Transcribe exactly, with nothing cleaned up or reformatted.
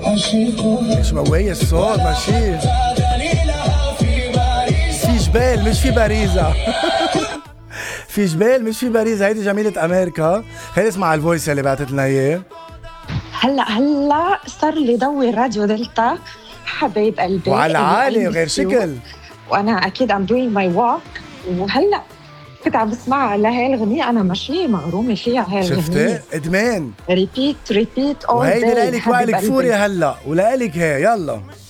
مش موية الصوت ماشي. في جبال مش في باريزة. في جبال مش في باريزة. هيدي جميلة أمريكا. خلينا نسمع الفويس اللي بعتت لنا إياه. هلا هلا صار لي ضوي راديو دلتا حبايب قلبي وعلى عالي غير شكل. وانا اكيد ام دوينج ماي ووك، وهلا كنت عم بسمعها لهي الغنية. انا ماشي مغرومه فيها هي الغنية. شفتي ادمان. ريبيت ريبيت اول وهيدي لإلك وائل كفوري هلا ولإلك هي. يلا